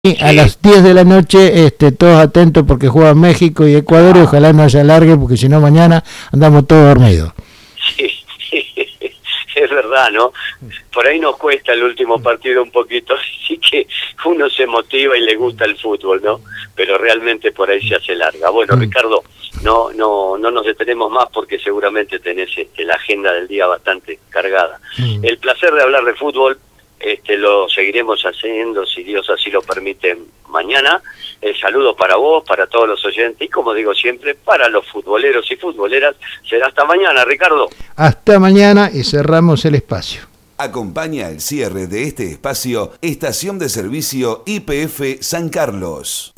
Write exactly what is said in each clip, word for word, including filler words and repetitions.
A las diez de la noche, este, todos atentos porque juegan México y Ecuador, y ojalá no haya alargue porque si no mañana andamos todos dormidos. Sí, sí, es verdad, ¿no? Por ahí nos cuesta el último partido un poquito, así que uno se motiva y le gusta el fútbol, ¿no? Pero realmente por ahí se hace larga. Bueno, mm. Ricardo, no no no nos detenemos más porque seguramente tenés este, la agenda del día bastante cargada. Mm. El placer de hablar de fútbol Este, lo seguiremos haciendo, si Dios así lo permite, mañana. El saludo para vos, para todos los oyentes y, como digo siempre, para los futboleros y futboleras. Será hasta mañana, Ricardo. Hasta mañana y cerramos el espacio. Acompaña el cierre de este espacio Estación de Servicio Y P F San Carlos.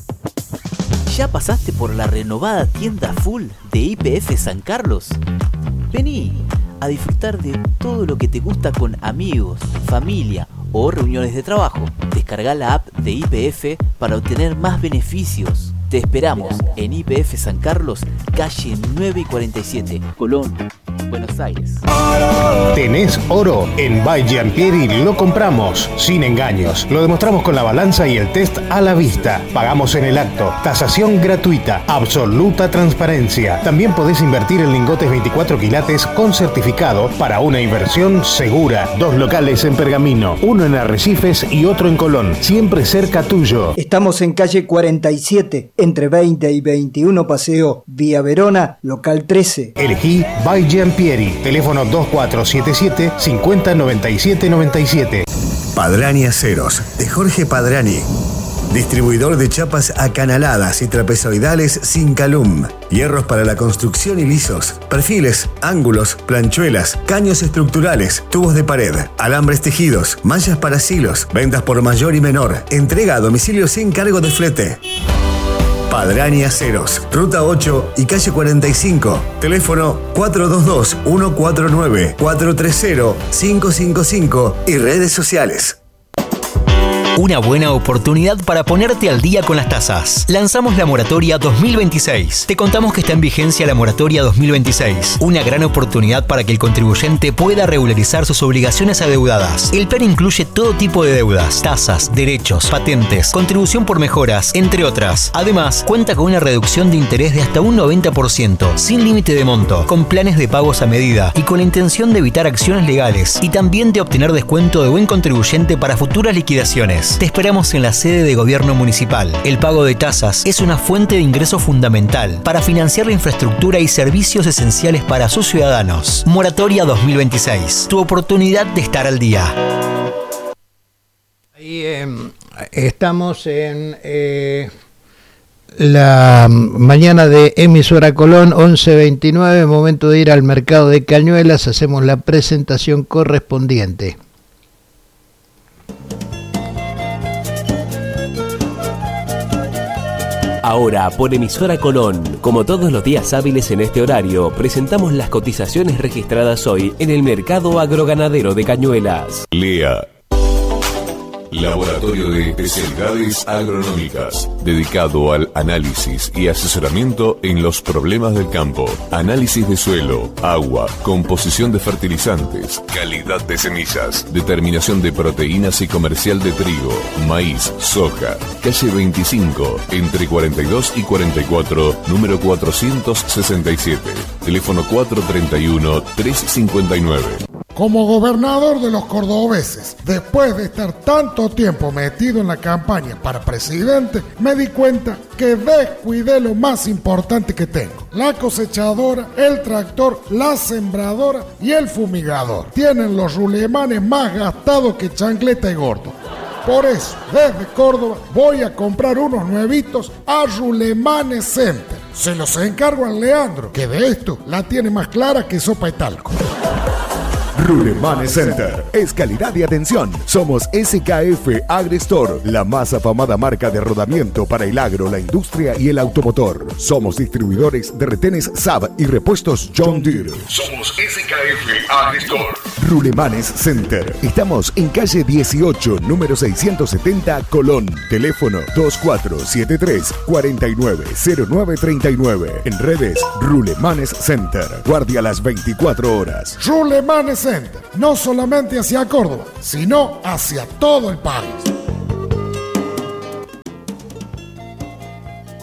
¿Ya pasaste por la renovada tienda full de Y P F San Carlos? Vení a disfrutar de todo lo que te gusta con amigos, familia o reuniones de trabajo. Descarga la app de Y P F para obtener más beneficios. Te esperamos en Y P F San Carlos, calle nueve y cuarenta y siete, Colón, Buenos Aires. ¿Tenés oro? En By Giampieri lo compramos, sin engaños. Lo demostramos con la balanza y el test a la vista. Pagamos en el acto. Tasación gratuita. Absoluta transparencia. También podés invertir en lingotes veinticuatro quilates con certificado para una inversión segura. Dos locales en Pergamino, uno en Arrecifes y otro en Colón, siempre cerca tuyo. Estamos en calle cuarenta y siete, entre veinte y veintiuno Paseo Vía Verona, local trece. Elegí By Giampieri, teléfono dos cuatro siete siete, cinco cero nueve siete nueve siete. Padrani Aceros, de Jorge Padrani. Distribuidor de chapas acanaladas y trapezoidales sin calum. Hierros para la construcción y lisos. Perfiles, ángulos, planchuelas, caños estructurales, tubos de pared, alambres tejidos, mallas para silos, ventas por mayor y menor. Entrega a domicilio sin cargo de flete. Padrani Aceros, Ruta ocho y calle cuarenta y cinco. Teléfono cuatro dos dos, uno cuatro nueve, cuatro tres cero, cinco cinco cinco y redes sociales. Una buena oportunidad para ponerte al día con las tasas. Lanzamos la moratoria dos mil veintiséis. Te contamos que está en vigencia la moratoria dos mil veintiséis. Una gran oportunidad para que el contribuyente pueda regularizar sus obligaciones adeudadas. El plan incluye todo tipo de deudas, tasas, derechos, patentes, contribución por mejoras, entre otras. Además, cuenta con una reducción de interés de hasta un noventa por ciento, sin límite de monto, con planes de pagos a medida y con la intención de evitar acciones legales y también de obtener descuento de buen contribuyente para futuras liquidaciones. Te esperamos en la sede de gobierno municipal. El pago de tasas es una fuente de ingreso fundamental para financiar la infraestructura y servicios esenciales para sus ciudadanos. Moratoria dos mil veintiséis. Tu oportunidad de estar al día. Ahí eh, estamos en eh, la mañana de Emisora Colón, once veintinueve. Momento de ir al mercado de Cañuelas. Hacemos la presentación correspondiente. Ahora, por Emisora Colón, como todos los días hábiles en este horario, presentamos las cotizaciones registradas hoy en el mercado agroganadero de Cañuelas. Lea. Laboratorio de Especialidades Agronómicas, dedicado al análisis y asesoramiento en los problemas del campo. Análisis de suelo, agua, composición de fertilizantes, calidad de semillas, determinación de proteínas y comercial de trigo, maíz, soja. Calle veinticinco, entre cuarenta y dos y cuarenta y cuatro, número cuatrocientos sesenta y siete. Teléfono cuatro treinta y uno, tres cincuenta y nueve. Como gobernador de los cordobeses, después de estar tanto tiempo metido en la campaña para presidente, me di cuenta que descuidé lo más importante que tengo: la cosechadora, el tractor, la sembradora y el fumigador. Tienen los rulemanes más gastados que chancleta y gordo. Por eso, desde Córdoba voy a comprar unos nuevitos a Rulemanes Center. Se los encargo a Leandro, que de esto la tiene más clara que sopa y talco. Rulemanes Center es calidad y atención. Somos S K F AgriStore, la más afamada marca de rodamiento para el agro, la industria y el automotor. Somos distribuidores de retenes Saab y repuestos John Deere. Somos S K F AgriStore. Rulemanes Center. Estamos en calle dieciocho, número seiscientos setenta, Colón. Teléfono dos cuatro siete tres, cuatro nueve cero nueve tres nueve. En redes, Rulemanes Center. Guardia las veinticuatro horas. Rulemanes Center. No solamente hacia Córdoba, sino hacia todo el país.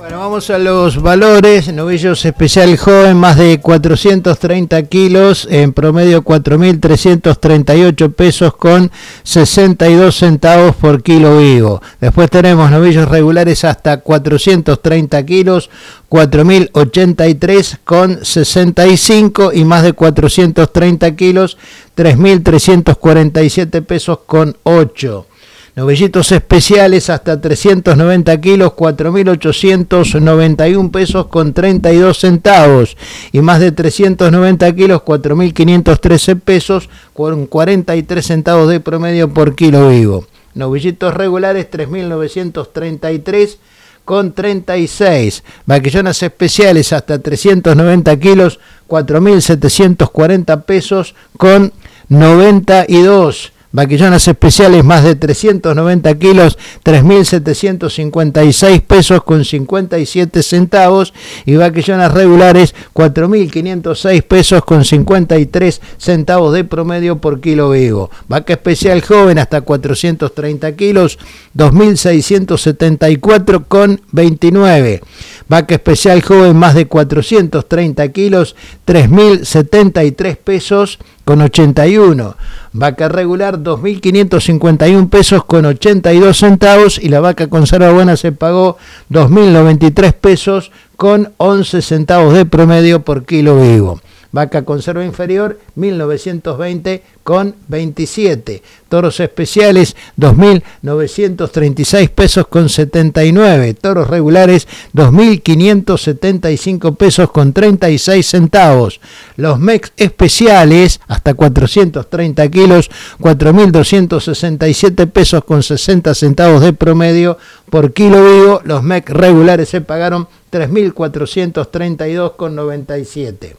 Bueno, vamos a los valores. Novillos especial joven, más de cuatrocientos treinta kilos, en promedio cuatro mil trescientos treinta y ocho pesos con sesenta y dos centavos por kilo vivo. Después tenemos novillos regulares hasta cuatrocientos treinta kilos, cuatro mil ochenta y tres con sesenta y cinco, y más de cuatrocientos treinta kilos, tres mil trescientos cuarenta y siete pesos con ocho. Novillitos especiales hasta trescientos noventa kilos, cuatro mil ochocientos noventa y un pesos con treinta y dos centavos, y más de trescientos noventa kilos, cuatro mil quinientos trece pesos con cuarenta y tres centavos de promedio por kilo vivo. Novillitos regulares tres mil novecientos treinta y tres con treinta y seis. Vaquillonas especiales hasta trescientos noventa kilos, cuatro mil setecientos cuarenta pesos con noventa y dos. Vaquillonas especiales más de trescientos noventa kilos, tres mil setecientos cincuenta y seis pesos con cincuenta y siete centavos, y vaquillonas regulares cuatro mil quinientos seis pesos con cincuenta y tres centavos de promedio por kilo vivo. Vaca especial joven hasta cuatrocientos treinta kilos, dos mil seiscientos setenta y cuatro con veintinueve. Vaca especial joven más de cuatrocientos treinta kilos, tres mil setenta y tres pesos con ochenta y uno. Vaca regular dos mil quinientos cincuenta y un pesos con ochenta y dos centavos, y la vaca conserva buena se pagó dos mil noventa y tres pesos con once centavos de promedio por kilo vivo. Vaca conserva inferior mil novecientos veinte con veintisiete. Toros especiales dos mil novecientos treinta y seis pesos con setenta y nueve. Toros regulares dos mil quinientos setenta y cinco pesos con treinta y seis centavos. Los M E X especiales hasta cuatrocientos treinta kilos, cuatro mil doscientos sesenta y siete pesos con sesenta centavos de promedio por kilo vivo. Los M E X regulares se pagaron tres mil cuatrocientos treinta y dos con noventa y siete.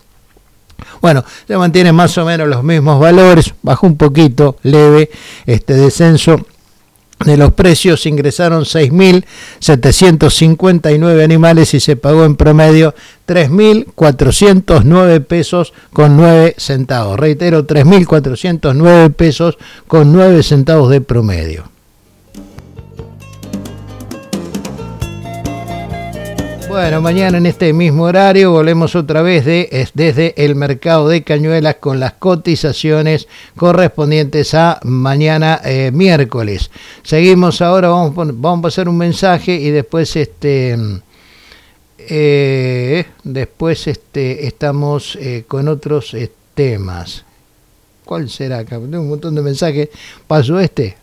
Bueno, se mantienen más o menos los mismos valores, bajó un poquito, leve, este descenso de los precios. Ingresaron seis mil setecientos cincuenta y nueve animales y se pagó en promedio tres mil cuatrocientos nueve pesos con nueve centavos. Reitero, tres mil cuatrocientos nueve pesos con nueve centavos de promedio. Bueno, mañana en este mismo horario volvemos otra vez de, es desde el mercado de Cañuelas con las cotizaciones correspondientes a mañana eh, miércoles. Seguimos ahora, vamos, vamos a pasar un mensaje y después este eh, después este estamos eh, con otros eh, temas. ¿Cuál será acá? Tengo un montón de mensajes. ¿Paso este?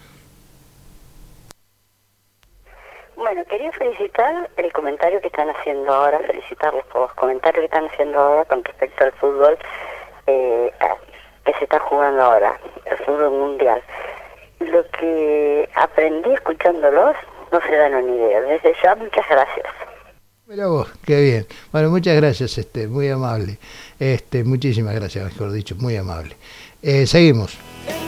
Bueno, quería felicitar el comentario que están haciendo ahora, felicitarles por los comentarios que están haciendo ahora con respecto al fútbol eh, que se está jugando ahora, el fútbol mundial. Lo que aprendí escuchándolos no se dan una idea. Desde ya, muchas gracias. Mira vos, qué bien. Bueno, muchas gracias, este, muy amable. Este, muchísimas gracias, mejor dicho, muy amable. Eh, seguimos.